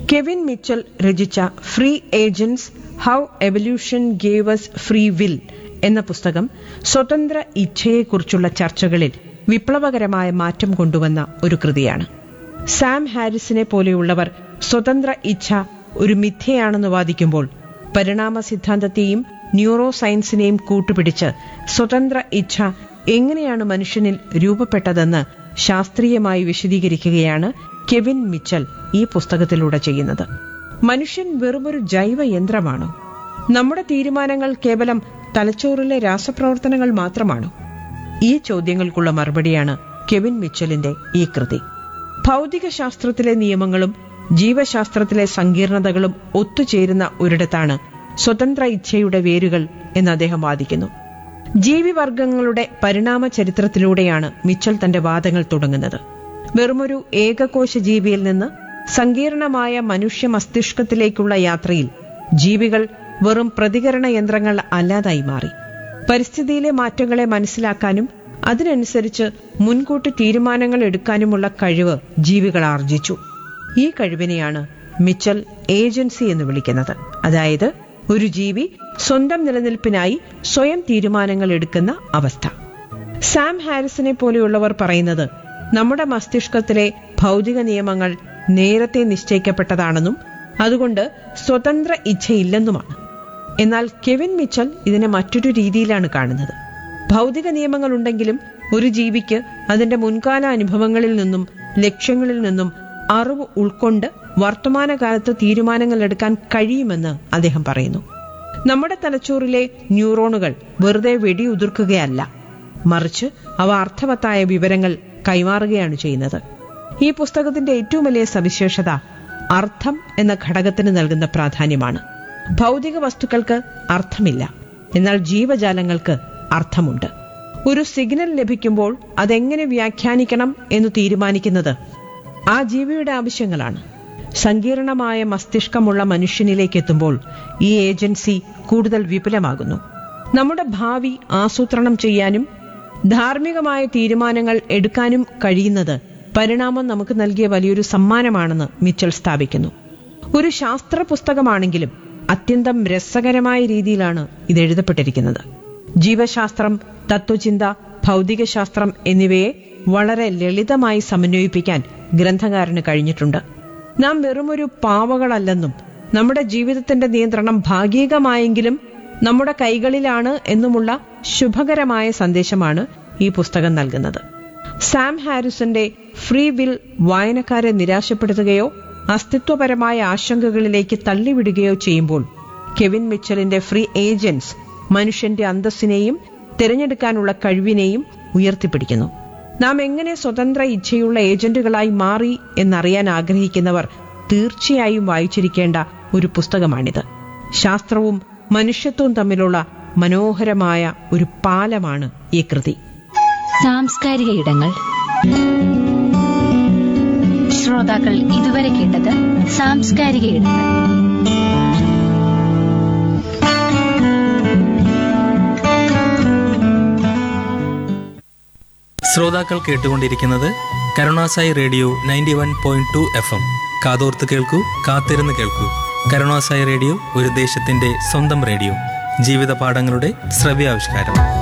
Kevin Mitchell രചിച്ച free agents how evolution gave us free will എന്ന പുസ്തകം സ്വതന്ത്ര ഇച്ഛയെക്കുറിച്ചുള്ള ചർച്ചകളിൽ വിപ്ലവകരമായ മാറ്റം കൊണ്ടുവന്ന ഒരു കൃതിയാണ്. സാം ഹാരിസിനെ പോലെയുള്ളവർ സ്വതന്ത്ര ഇച്ഛ ഒരു മിഥ്യയാണെന്ന് വാദിക്കുമ്പോൾ പരിണാമ സിദ്ധാന്തത്തെയും ന്യൂറോ സയൻസിനെയും കൂട്ടുപിടിച്ച് സ്വതന്ത്ര ഇച്ഛ എങ്ങനെയാണ് മനുഷ്യനിൽ രൂപപ്പെട്ടതെന്ന് ശാസ്ത്രീയമായി വിശദീകരിക്കുകയാണ് കെവിൻ മിച്ചൽ ഈ പുസ്തകത്തിലൂടെ ചെയ്യുന്നത്. മനുഷ്യൻ വെറുമൊരു ജൈവ യന്ത്രമാണോ? നമ്മുടെ തീരുമാനങ്ങൾ കേവലം തലച്ചോറിലെ രാസപ്രവർത്തനങ്ങൾ മാത്രമാണോ? ഈ ചോദ്യങ്ങൾക്കുള്ള മറുപടിയാണ് കെവിൻ മിച്ചലിന്റെ ഈ കൃതി. ഭൗതിക ശാസ്ത്രത്തിലെ നിയമങ്ങളും ജീവശാസ്ത്രത്തിലെ സങ്കീർണതകളും ഒത്തുചേരുന്ന ഒരിടത്താണ് സ്വതന്ത്ര ഇച്ഛയുടെ വേരുകൾ എന്ന് അദ്ദേഹം വാദിക്കുന്നു. ജീവിവർഗങ്ങളുടെ പരിണാമ ചരിത്രത്തിലൂടെയാണ് മിച്ചൽ തന്റെ വാദങ്ങൾ തുടങ്ങുന്നത്. വെറുമൊരു ഏകകോശ ജീവിയിൽ നിന്ന് സങ്കീർണമായ മനുഷ്യ മസ്തിഷ്കത്തിലേക്കുള്ള യാത്രയിൽ ജീവികൾ വെറും പ്രതികരണ യന്ത്രങ്ങൾ അല്ലാതായി മാറി. പരിസ്ഥിതിയിലെ മാറ്റങ്ങളെ മനസ്സിലാക്കാനും അതിനനുസരിച്ച് മുൻകൂട്ടി തീരുമാനങ്ങൾ എടുക്കാനുമുള്ള കഴിവ് ജീവികൾ ആർജിച്ചു. ഈ കഴിവിനെയാണ് മിച്ചൽ ഏജൻസി എന്ന് വിളിക്കുന്നത്. അതായത് ഒരു ജീവി സ്വന്തം നിലനിൽപ്പിനായി സ്വയം തീരുമാനങ്ങൾ എടുക്കുന്ന അവസ്ഥ. സാം ഹാരിസിനെ പോലെയുള്ളവർ പറയുന്നത് നമ്മുടെ മസ്തിഷ്കത്തിലെ ഭൗതിക നിയമങ്ങൾ നേരത്തെ നിശ്ചയിക്കപ്പെട്ടതാണെന്നും അതുകൊണ്ട് സ്വതന്ത്ര ഇച്ഛയില്ലെന്നുമാണ്. എന്നാൽ കെവിൻ മിച്ചൽ ഇതിനെ മറ്റൊരു രീതിയിലാണ് കാണുന്നത്. ഭൗതിക നിയമങ്ങൾ ഉണ്ടെങ്കിലും ഒരു ജീവിക്ക് അതിന്റെ മുൻകാല അനുഭവങ്ങളിൽ നിന്നും ലക്ഷ്യങ്ങളിൽ നിന്നും അറിവ് ഉൾക്കൊണ്ട് വർത്തമാനകാലത്ത് തീരുമാനങ്ങൾ എടുക്കാൻ കഴിയുമെന്ന് അദ്ദേഹം പറയുന്നു. നമ്മുടെ തലച്ചോറിലെ ന്യൂറോണുകൾ വെറുതെ വെടിയുതിർക്കുകയല്ല, മറിച്ച് അവ അർത്ഥവത്തായ വിവരങ്ങൾ കൈമാറുകയാണ് ചെയ്യുന്നത്. ഈ പുസ്തകത്തിന്റെ ഏറ്റവും വലിയ സവിശേഷത അർത്ഥം എന്ന ഘടകത്തിന് നൽകുന്ന പ്രാധാന്യമാണ്. ഭൗതിക വസ്തുക്കൾക്ക് അർത്ഥമില്ല, എന്നാൽ ജീവജാലങ്ങൾക്ക് അർത്ഥമുണ്ട്. ഒരു സിഗ്നൽ ലഭിക്കുമ്പോൾ അതെങ്ങനെ വ്യാഖ്യാനിക്കണം എന്ന് തീരുമാനിക്കുന്നത് ആ ജീവിയുടെ ആവശ്യങ്ങളാണ്. സങ്കീർണമായ മസ്തിഷ്കമുള്ള മനുഷ്യനിലേക്ക് എത്തുമ്പോൾ ഈ ഏജൻസി കൂടുതൽ വിപുലമാകുന്നു. നമ്മുടെ ഭാവി ആസൂത്രണം ചെയ്യാനും ധാർമ്മികമായ തീരുമാനങ്ങൾ എടുക്കാനും കഴിയുന്നത് പരിണാമം നമുക്ക് നൽകിയ വലിയൊരു സമ്മാനമാണെന്ന് മിച്ചൽ സ്ഥാപിക്കുന്നു. ഒരു ശാസ്ത്ര പുസ്തകമാണെങ്കിലും അത്യന്തം രസകരമായ രീതിയിലാണ് ഇത് എഴുതപ്പെട്ടിരിക്കുന്നത്. ജീവശാസ്ത്രം, തത്വചിന്ത, ഭൗതികശാസ്ത്രം എന്നിവയെ വളരെ ലളിതമായി സമന്വയിപ്പിക്കാൻ ഗ്രന്ഥകാരന് കഴിഞ്ഞിട്ടുണ്ട്. നാം വെറുമൊരു പാവകളല്ലെന്നും നമ്മുടെ ജീവിതത്തിന്റെ നിയന്ത്രണം ഭാഗികമായെങ്കിലും നമ്മുടെ കൈകളിലാണ് എന്നുമുള്ള ശുഭകരമായ സന്ദേശമാണ് ഈ പുസ്തകം നൽകുന്നത്. സാം ഹാരിസന്റെ ഫ്രീ വിൽ വായനക്കാരെ നിരാശപ്പെടുത്തുകയോ അസ്തിത്വപരമായ ആശങ്കകളിലേക്ക് തള്ളിവിടുകയോ ചെയ്യുമ്പോൾ കെവിൻ മിച്ചലിന്റെ ഫ്രീ ഏജന്റ്സ് മനുഷ്യന്റെ അന്തസ്സിനെയും തിരഞ്ഞെടുക്കാനുള്ള കഴിവിനെയും ഉയർത്തിപ്പിടിക്കുന്നു. നാം എങ്ങനെ സ്വതന്ത്ര ഇച്ഛയുള്ള ഏജന്റുകളായി മാറി എന്നറിയാൻ ആഗ്രഹിക്കുന്നവർ തീർച്ചയായും വായിച്ചിരിക്കേണ്ട ഒരു പുസ്തകമാണിത്. ശാസ്ത്രവും മനുഷ്യത്വവും തമ്മിലുള്ള മനോഹരമായ ഒരു പാലമാണ് ഈ കൃതി. സാംസ്കാരിക ഇടങ്ങൾ. ശ്രോതാക്കൾ ഇതുവരെ കേട്ടത് സാംസ്കാരിക ഇടങ്ങൾ. ശ്രോതാക്കൾ കേട്ടുകൊണ്ടിരിക്കുന്നത് കരുണാസായി റേഡിയോ 91.2 FM. കാതോർത്ത് കേൾക്കൂ, കാത്തിരുന്ന് കേൾക്കൂ. കരുണാസായി റേഡിയോ ഒരു ദേശത്തിന്റെ സ്വന്തം റേഡിയോ. ജീവിത പാഠങ്ങളുടെ ശ്രവ്യാവിഷ്കാരം.